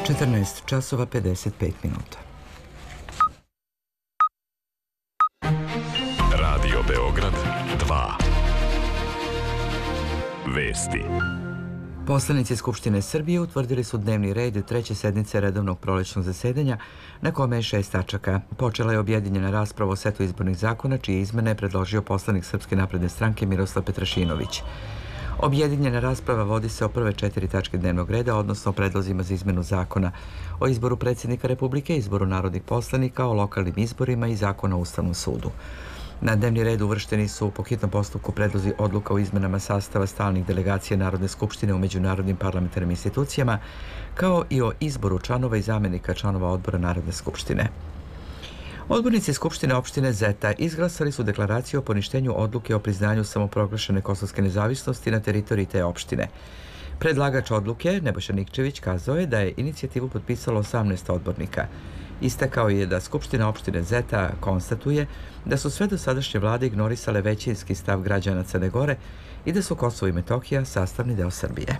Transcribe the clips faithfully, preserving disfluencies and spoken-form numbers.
četrnaest časova pedeset pet minuta. Radio Beograd dva. Vesti. Poslanici Skupštine Srbije utvrdili su dnevni red treće sednice redovnog prolećnog zasedanja na kome je šest tačaka. Počela je objedinjena rasprava o setu izbornih zakona čije izmene je predložio poslanik Srpske napredne stranke Miroslav Petrašinović. Objedinjena rasprava vodi se o prve četiri tačke dnevnog reda, odnosno o predlozima za izmenu zakona o izboru predsjednika Republike, izboru narodnih poslanika, o lokalnim izborima i zakona o Ustavnom sudu. Na dnevni red uvršteni su po hitnom postupku predlozi odluka o izmenama sastava stalnih delegacija Narodne skupštine u međunarodnim parlamentarnim institucijama, kao i o izboru članova i zamjenika članova odbora Narodne skupštine. Odbornici Skupštine opštine Zeta izglasali su deklaraciju o poništenju odluke o priznanju samoproglašene kosovske nezavisnosti na teritoriji te opštine. Predlagač odluke, Nebojša Nikčević, kazao je da je inicijativu potpisalo osamnaest odbornika. Istakao je da Skupština opštine Zeta konstatuje da su sve dosadašnje vlade ignorisale većinski stav građana Crne Gore i da su Kosovo i Metohija sastavni deo Srbije.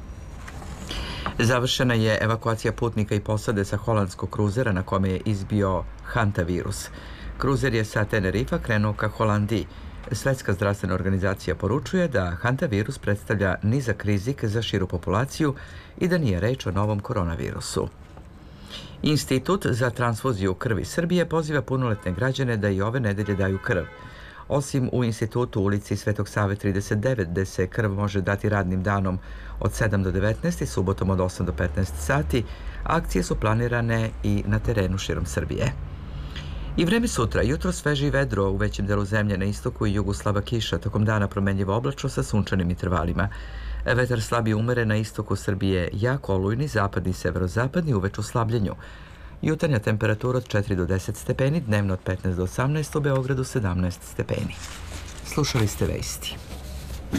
Završena je evakuacija putnika i posade sa holandskog kruzera na kome je izbio hantavirus. Kruzer je sa Tenerifa krenuo ka Holandiji. Svetska zdravstvena organizacija poručuje da hantavirus predstavlja nizak rizik za širu populaciju i da nije reč o novom koronavirusu. Institut za transfuziju krvi Srbije poziva punoletne građane da i ove nedelje daju krv. Osim u institutu u ulici Svetog Save trideset devet, gde se krv može dati radnim danom od sedam do devetnaest i subotom od osam do petnaest sati, akcije su planirane i na terenu širom Srbije. I vreme sutra, jutro sveže i vedro u većem delu zemlje, na istoku i jugu slaba kiša, tokom dana promenljivo oblačno sa sunčanim intervalima. Vetar slab i umeren, na istoku Srbije jak olujni, zapadni i severozapadni, uveč u slabljenju. Jutarnja temperatura od četiri do deset stepeni, dnevno od petnaest do osamnaest, u Beogradu sedamnaest stepeni. Slušali ste vesti.